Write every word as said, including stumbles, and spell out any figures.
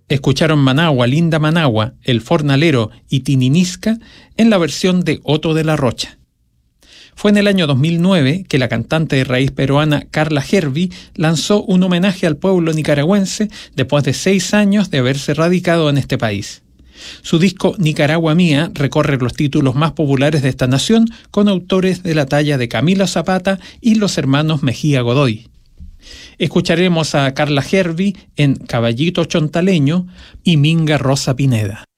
Escucharon Managua, Linda Managua, El Fornalero y Tininisca en la versión de Otto de la Rocha. Fue en el año dos mil nueve que la cantante de raíz peruana Carla Hervey lanzó un homenaje al pueblo nicaragüense después de seis años de haberse radicado en este país. Su disco Nicaragua Mía recorre los títulos más populares de esta nación con autores de la talla de Camilo Zapata y los hermanos Mejía Godoy. Escucharemos a Carla Hervey en Caballito Chontaleño y Minga Rosa Pineda.